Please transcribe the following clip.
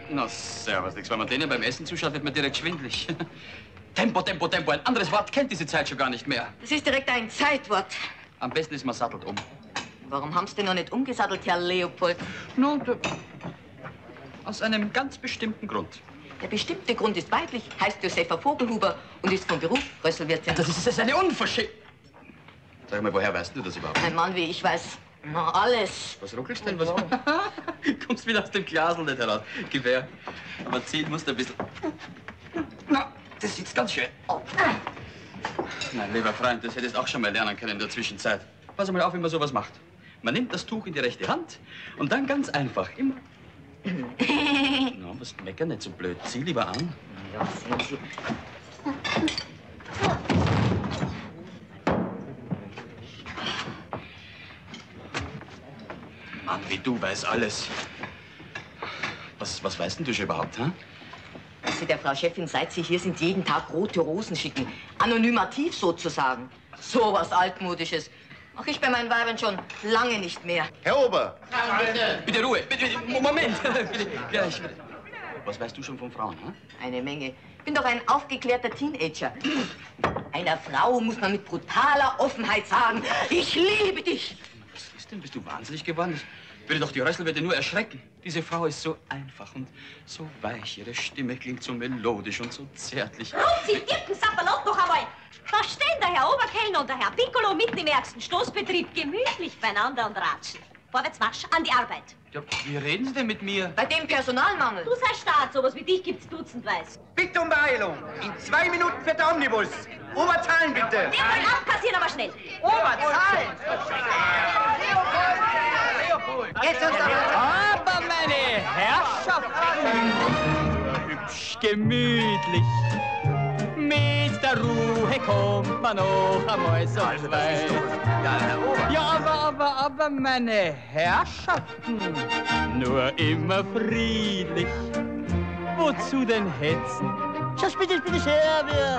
Na, servus, nix. Wenn man denen beim Essen zuschaut, wird man direkt schwindlig. Tempo, Tempo, Tempo. Ein anderes Wort kennt diese Zeit schon gar nicht mehr. Das ist direkt ein Zeitwort. Am besten ist, man sattelt um. Warum haben Sie denn noch nicht umgesattelt, Herr Leopold? Nun, aus einem ganz bestimmten Grund. Der bestimmte Grund ist weiblich, heißt Josefa Vogelhuber und ist vom Beruf Rösselwirtin. Das ist eine Unverschämtheit. Sag mal, woher weißt du das überhaupt? Ein Mann wie ich weiß alles. Was ruckelst denn? Was? Kommst wieder aus dem Glasl nicht heraus. Gib her. Aber ziehen musst du ein bisschen. Na, das sitzt ganz schön. Oh. Mein lieber Freund, das hättest du auch schon mal lernen können in der Zwischenzeit. Pass mal auf, wie man sowas macht. Man nimmt das Tuch in die rechte Hand und dann ganz einfach immer. Na, was meckern nicht so blöd. Zieh lieber an. Ja, sehen Sie. Mann, wie du weißt alles. Was weißt denn du schon überhaupt, hä? Dass Sie der Frau Chefin, seit Sie hier sind, jeden Tag rote Rosen schicken. Anonymativ sozusagen. So was Altmodisches. Mach ich bei meinen Weibern schon lange nicht mehr. Herr Ober! Bitte. Bitte Ruhe. Bitte, Moment. Bitte, gleich. Was weißt du schon von Frauen, hä? Eine Menge. Ich bin doch ein aufgeklärter Teenager. Einer Frau muss man mit brutaler Offenheit sagen, ich liebe dich. Was ist denn? Bist du wahnsinnig geworden? Das würde doch die Rösselwirtin nur erschrecken. Diese Frau ist so einfach und so weich. Ihre Stimme klingt so melodisch und so zärtlich. Sie dirken Sapperlot noch einmal! Da stehen der Herr Oberkellner und der Herr Piccolo mitten im ärgsten Stoßbetrieb gemütlich beieinander und ratschen. Vorwärts marsch, an die Arbeit. Ja, wie reden Sie denn mit mir? Bei dem Personalmangel. Du sei Staat, sowas wie dich gibt's dutzendweise. Bitte um Beeilung. In 2 Minuten fährt der Omnibus. Oberzahlen bitte. Den wollen abkassieren, aber schnell. Oberzahlen. Jetzt uns Aber meine Herrschaften, hübsch gemütlich. Mit der Ruhe kommt man noch einmal so weit. Ja, Herr Ober. Ja, aber meine Herrschaften, nur immer friedlich. Wozu denn hetzen? Schau, bitte her, wer